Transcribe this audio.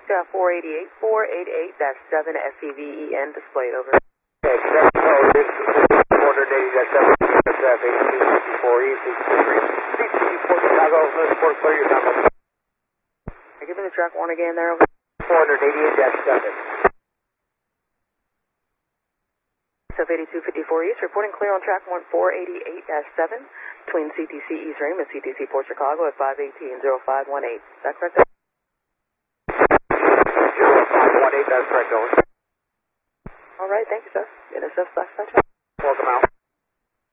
got 488-7 SEVEN displayed, over. Okay, this is 480-7 aircraft 8254 East, CTC Port Chicago, Port clear your number. Give me the track 1 again there, over. 488-7. SF8254 East, reporting clear on track 1 488-7 between CTC East Rim and CTC Port Chicago at 518-0518. Is that correct? 0518, that's correct, over. All right, thank you, sir. NSF/Central. Welcome out.